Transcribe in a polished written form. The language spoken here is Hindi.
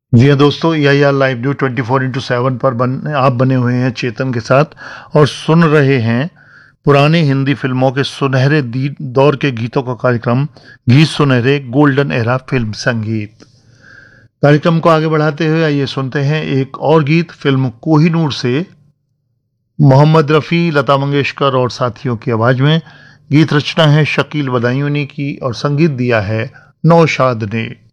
जी हाँ दोस्तों, यह लाइव न्यूज 24x7 पर आप बने हुए हैं चेतन के साथ और सुन रहे हैं पुरानी हिंदी फिल्मों के सुनहरे दौर के गीतों का कार्यक्रम गीत सुनहरे गोल्डन एरा फिल्म संगीत। कार्यक्रम को आगे बढ़ाते हुए आइए सुनते हैं एक और गीत फिल्म कोहिनूर से, मोहम्मद रफ़ी, लता मंगेशकर और साथियों की आवाज में। गीत रचना है शकील बदायूनी की और संगीत दिया है नौशाद ने।